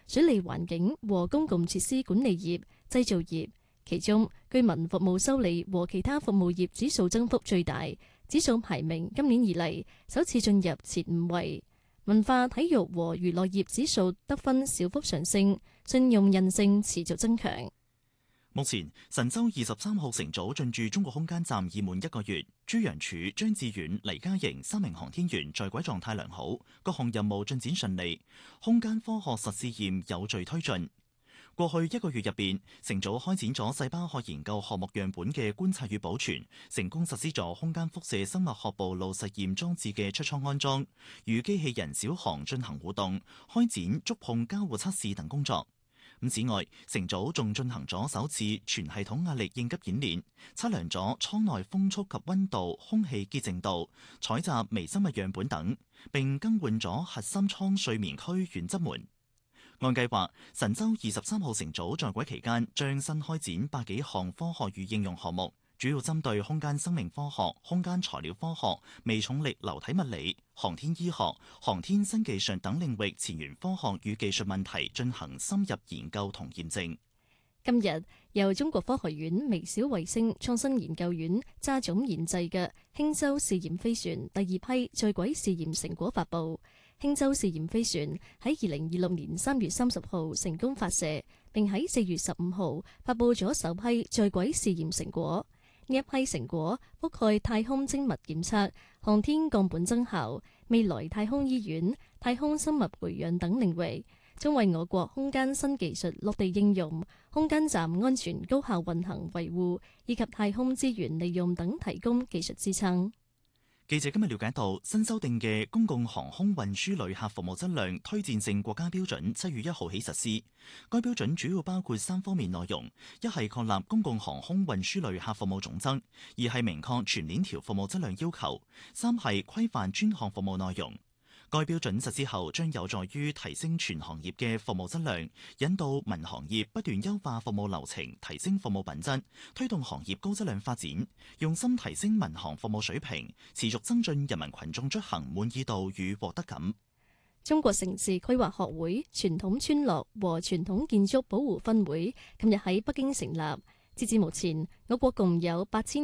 水利環境和公共設施管理業、製造業。其中，居民服務修理和其他服務業指數增幅最大，指數排名今年以嚟首次進入前5位。文化、體育和娛樂業指數得分小幅上升，信用韌性持續增強。 目前，神舟23號乘組進駐中國空間站已滿1個月，朱楊柱、張志遠、黎嘉瑩3名航天員在軌狀態良好，各項任務進展順利，空間科學實試驗有序推進。過去1個月入邊，乘組開展咗細胞學研究項目樣本嘅觀察與保存，成功實施咗空間輻射生物學暴露實驗裝置嘅出艙安裝，與機器人小航進行互動，開展觸碰交互測試等工作。此外，乘組仲進行咗首次全系統壓力應急演練，測量咗艙內風速及溫度、空氣潔淨度、採集微生物樣本等，並更換咗核心艙睡眠區遠側門。按計劃，神舟23號乘組在軌期間將新開展百幾項科學與應用項目，主要針對空間生命科學、空間材料科學、微重力流體物理、航天醫學、航天新技術等領域前沿科學與技術問題進行深入研究同驗證。 今日由中國科學院微小衛星創新研究院揸種研製嘅輕舟試驗飛船第2批在軌試驗成果發布。輕舟試驗飛船喺2026年3月30號成功發射，並喺4月15號發布咗首批在軌試驗成果。呢一批成果覆蓋太空精密檢測、航天降本增效、未來太空醫院、太空生物培養等領域，將為我國空間新技術落地應用、空間站安全高效運行維護以及太空資源利用等提供技術支撐。 記者今日了解到，新修訂嘅公共航空運輸旅客服務質量推薦性國家標準7月1號起實施。該標準主要包括3方面內容：一係確立公共航空運輸旅客服務準則；二係明確全鏈條服務質量要求；三係規範專項服務內容。該標準實施後，將有助於提升全行業嘅服務質量，引導民航業不斷優化服務流程，提升服務品質，推動行業高質量發展，用心提升民航服務水平，持續增進人民群眾出行滿意度與獲得感。 中國城市規劃學會傳統村落和傳統建築保護分會近日喺北京成立。截至目前，我國共有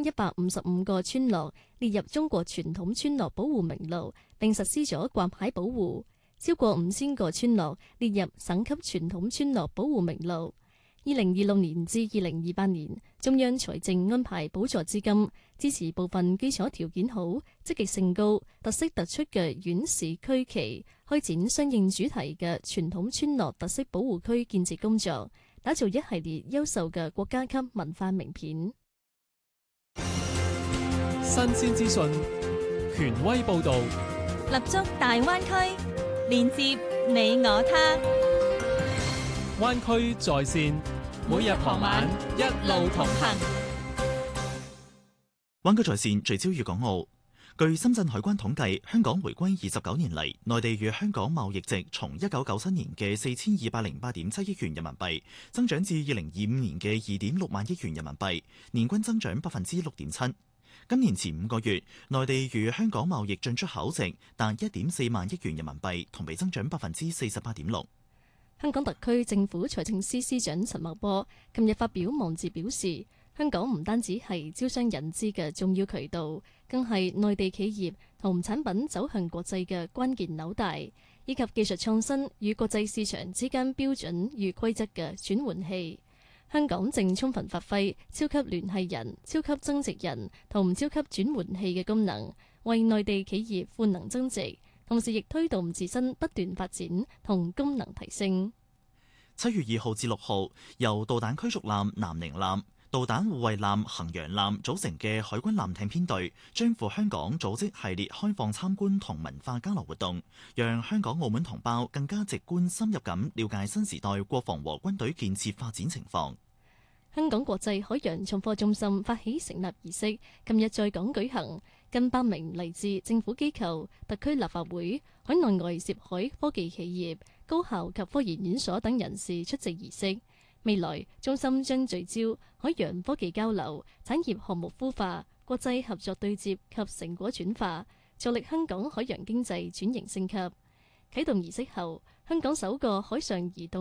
8155個村落列入中國傳統村落保護名錄，並實施咗掛牌保護。超過5000個村落列入省級傳統村落保護名錄。2026年至2028年，中央財政安排補助資金，支持部分基礎條件好、積極性高、特色突出嘅縣市區期，開展相應主題嘅傳統村落特色保護區建設工作，打造一系列優秀嘅國家級文化名片。 新鮮資訊，權威報導， 立足大灣區，連接你我他。 灣區在線，每日傍晚一路同行。 灣區在線聚焦粵港澳。據深圳海關統計，香港回歸29年嚟，內地與香港貿易值從1997年嘅4208.7億元人民幣增長至2025年嘅2.6萬億元人民幣，年均增長6.7%。今年前5個月，內地與香港貿易進出口值達1.4萬億元人民幣，同比增長48.6%。 香港特區政府財政司司長陳茂波近日發表網誌表示，香港唔單止係招商引資嘅重要渠道，更係內地企業同產品走向國際嘅關鍵紐帶，以及技術創新與國際市場之間標準與規則嘅轉換器。香港正充分發揮超級聯繫人、超級增值人同超級轉換器嘅功能，為內地企業賦能增值，同時亦推動自身不斷發展同功能提升。 7月2號至6號，由導彈驅逐艦南寧艦、導彈護衛艦衡陽艦組成嘅海軍艦艇編隊，將赴香港組織系列開放參觀同文化交流活動，讓香港澳門同胞更加直觀深入咁了解新時代國防和軍隊建設發展情況。 香港國際海洋創科中心發起成立儀式，近日在港舉行，近100名嚟自政府機構、特區立法會、海內外涉海科技企業、高校及科研院所等人士出席儀式。未來中心將聚焦海洋科技交流、產業項目孵化、國際合作對接及成果轉化，助力香港海洋經濟轉型升級。啟動儀式後，香港首個海上移動